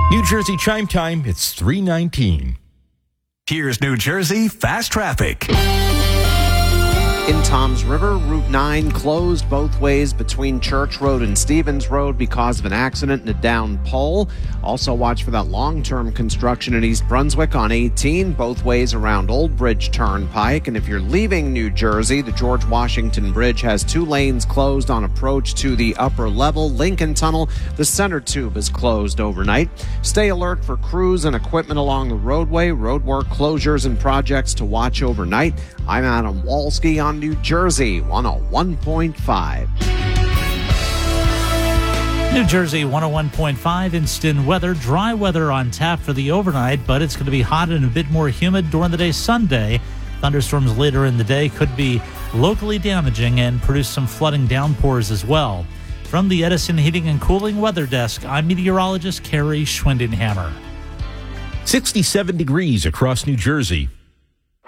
New Jersey Chime Time, it's 3:19. Here's New Jersey Fast Traffic. In Toms River, Route 9 closed both ways between Church Road and Stevens Road because of an accident and a downed pole. Also watch for that long-term construction in East Brunswick on 18, both ways around Old Bridge Turnpike. And if you're leaving New Jersey, the George Washington Bridge has 2 lanes closed on approach to the upper level. Lincoln Tunnel, the center tube is closed overnight. Stay alert for crews and equipment along the roadway, roadwork closures and projects to watch overnight. I'm Adam Walski on New Jersey 101.5. New Jersey 101.5 instant weather. Dry weather on tap for the overnight, but it's going to be hot and a bit more humid during the day Sunday. Thunderstorms later in the day could be locally damaging and produce some flooding downpours as well. From the Edison Heating and Cooling Weather Desk, I'm meteorologist Carrie Schwindenhammer. 67 degrees across New Jersey.